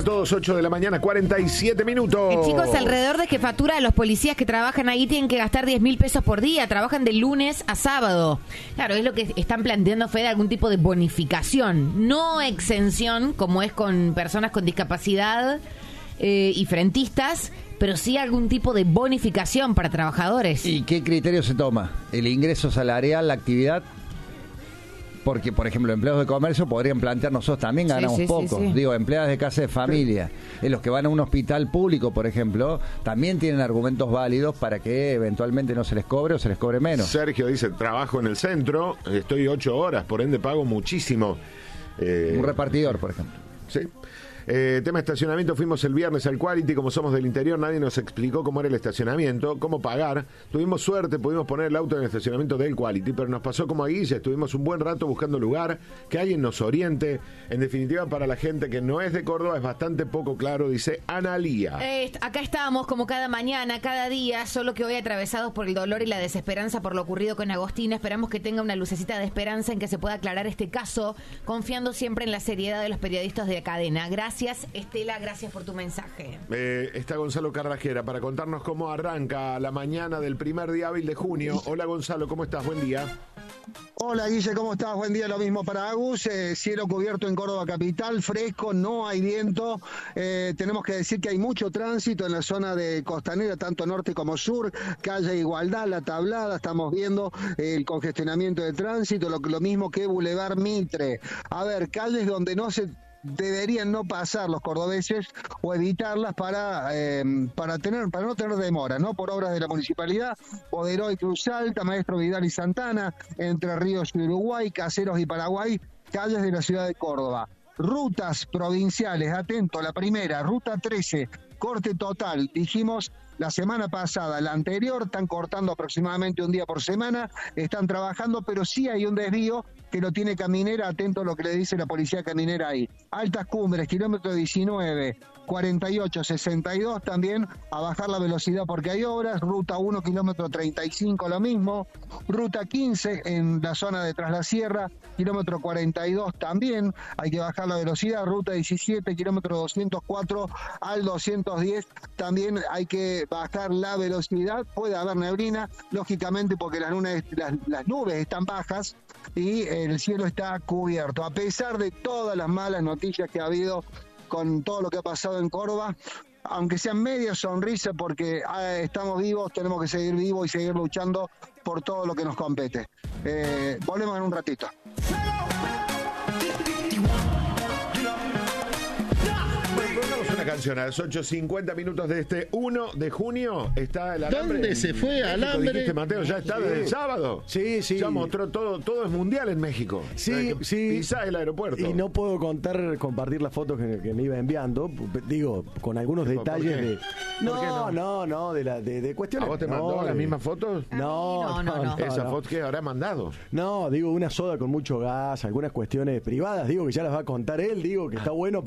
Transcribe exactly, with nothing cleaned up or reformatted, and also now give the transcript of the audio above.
para todos, ocho de la mañana, cuarenta y siete minutos. Eh, chicos, alrededor de jefatura de los policías que trabajan ahí tienen que gastar diez mil pesos por día. Trabajan de lunes a sábado. Claro, es lo que están planteando, Fede, algún tipo de bonificación. No exención, como es con personas con discapacidad eh, y frentistas, pero sí algún tipo de bonificación para trabajadores. ¿Y qué criterio se toma? ¿El ingreso salarial, la actividad? Porque, por ejemplo, empleados de comercio podrían plantear, nosotros también ganamos sí, sí, poco. Sí, sí. Digo, empleadas de casa de familia, en los que van a un hospital público, por ejemplo, también tienen argumentos válidos para que eventualmente no se les cobre o se les cobre menos. Sergio dice, trabajo en el centro, estoy ocho horas, por ende pago muchísimo. Eh, Un repartidor, por ejemplo. Sí. Eh, tema estacionamiento, fuimos el viernes al Quality, como somos del interior, nadie nos explicó cómo era el estacionamiento, cómo pagar. Tuvimos suerte, pudimos poner el auto en el estacionamiento del Quality, pero nos pasó como a Guille, estuvimos un buen rato buscando lugar, que alguien nos oriente. En definitiva, para la gente que no es de Córdoba es bastante poco claro, dice Analía. Eh, acá estamos como cada mañana, cada día, solo que hoy atravesados por el dolor y la desesperanza por lo ocurrido con Agostina. Esperamos que tenga una lucecita de esperanza en que se pueda aclarar este caso, confiando siempre en la seriedad de los periodistas de la cadena. Gracias. Gracias, Estela, gracias por tu mensaje. Eh, está Gonzalo Carrajera para contarnos cómo arranca la mañana del primer día hábil de junio. Hola Gonzalo, ¿cómo estás? Buen día. Hola Guille, ¿cómo estás? Buen día, lo mismo para Agus. Eh, cielo cubierto en Córdoba capital, fresco, no hay viento. Eh, tenemos que decir que hay mucho tránsito en la zona de Costanera, tanto norte como sur, calle Igualdad, La Tablada, estamos viendo el congestionamiento de tránsito, lo, lo mismo que Boulevard Mitre. A ver, calles donde no se deberían no pasar los cordobeses o evitarlas para eh, para tener para no tener demora, ¿no? Por obras de la municipalidad, Poderoy, Cruz Alta, Maestro Vidal y Santana, Entre Ríos y Uruguay, Caseros y Paraguay, calles de la ciudad de Córdoba. Rutas provinciales, atento, la primera, ruta trece, corte total, dijimos la semana pasada, la anterior, están cortando aproximadamente un día por semana, están trabajando, pero sí hay un desvío que lo tiene Caminera, atento a lo que le dice la policía caminera ahí. Altas Cumbres, kilómetro diecinueve, cuarenta y ocho, sesenta y dos, también a bajar la velocidad porque hay obras. Ruta uno, kilómetro treinta y cinco, lo mismo. Ruta quince, en la zona de Tras la Sierra, kilómetro cuarenta y dos, también hay que bajar la velocidad. Ruta diecisiete, kilómetro doscientos cuatro al doscientos diez, también hay que bajar la velocidad. Puede haber neblina, lógicamente, porque las, lunas, las, las nubes están bajas y el cielo está cubierto. A pesar de todas las malas noticias que ha habido con todo lo que ha pasado en Córdoba, aunque sea media sonrisa, porque ah, estamos vivos, tenemos que seguir vivos y seguir luchando por todo lo que nos compete. Eh, volvemos en un ratito. Una canción a las ocho cincuenta minutos de este uno de junio. Está el alambre. ¿Dónde se fue alambre? Dijiste, Mateo, ya está Sí. desde el sábado. Sí, sí. Ya mostró todo, todo es mundial en México. Sí, que sí. Pisás el aeropuerto. Y no puedo contar, compartir las fotos que, que me iba enviando, digo, con algunos ¿Por detalles qué? de... ¿Por No, qué no? no, no, de, la, de, de ¿A cuestiones... vos te no, mandó de- las mismas fotos? No, no, no, no. Esa no. foto que habrá mandado. No, digo, una soda con mucho gas, algunas cuestiones privadas, digo, que ya las va a contar él, digo, que está bueno